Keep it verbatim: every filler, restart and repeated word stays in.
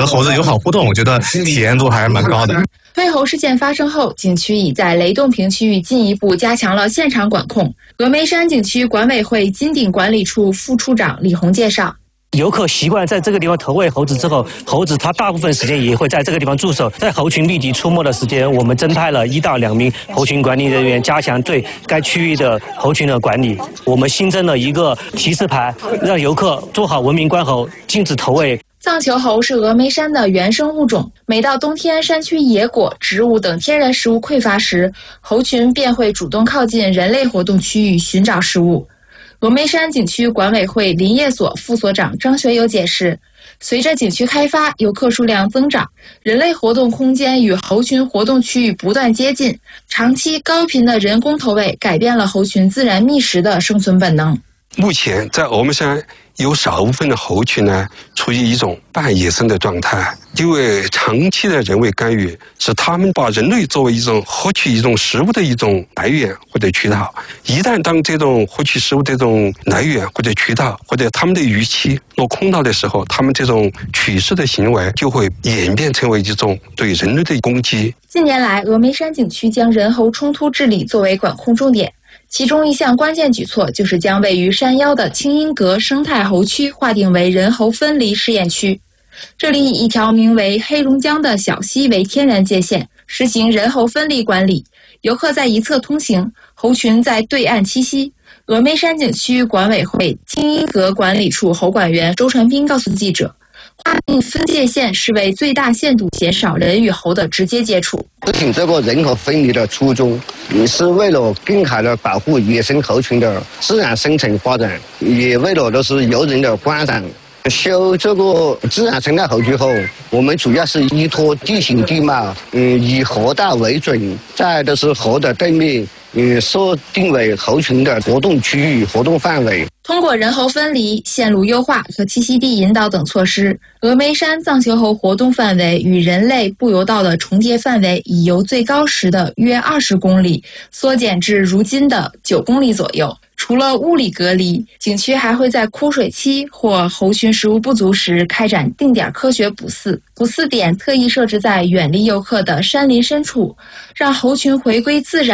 猴子友好互动，我觉得体验度还是蛮高的。 退猴事件发生后，景区已在雷洞坪区域进一步加强了现场管控。峨眉山景区管委会金鼎管理处副处长李红介绍。 游客习惯在这个地方投喂猴子之后，猴子它大部分时间也会在这个地方驻守。在猴群密集出没的时间，我们增派了一到两名猴群管理人员，加强对该区域的猴群的管理。我们新增了一个提示牌，让游客做好文明观猴，禁止投喂。 藏球猴是峨眉山的原生物种，每到冬天山区野果、植物等天然食物匮乏时，猴群便会主动靠近人类活动区域寻找食物。峨眉山景区管委会林业所副所长张学友解释，随着景区开发，游客数量增长，人类活动空间与猴群活动区域不断接近，长期高频的人工投喂改变了猴群自然觅食的生存本能。 目前在峨眉山有少部分的猴群呢，处于一种半野生的状态，因为长期的人为干预，使他们把人类作为一种获取一种食物的一种来源或者渠道。一旦当这种获取食物的这种来源或者渠道或者他们的预期落空了的时候，他们这种取食的行为就会演变成为一种对人类的攻击。 近年来，峨眉山景区将人猴冲突治理作为管控重点。其中一项关键举措就是将位于山腰的清音阁生态猴区划定为人猴分离试验区。这里以一条名为黑龙江的小溪为天然界限，实行人猴分离管理，游客在一侧通行，猴群在对岸栖息。峨眉山景区管委会清音阁管理处猴管员周传斌告诉记者，划定分界线是为最大限度减少人与猴的直接接触。 实行这个人猴分离的初衷，也是为了更好的保护野生猴群的自然生存发展，也为了就是游人的观赏。修这个自然生态猴区后，我们主要是依托地形地貌，嗯，以河道为准，再都是河的对面，嗯，设定为猴群的活动区域、活动范围。 通过人猴分离、线路优化和栖息地引导等措施，峨眉山藏球猴活动范围与人类步游道的重叠范围已由最高时的约二十公里缩减至如今的九公里左右。除了物理隔离，景区还会在枯水期或猴群食物不足时开展定点科学捕饲。捕饲点特意设置在远离游客的山林深处，让猴群回归自然。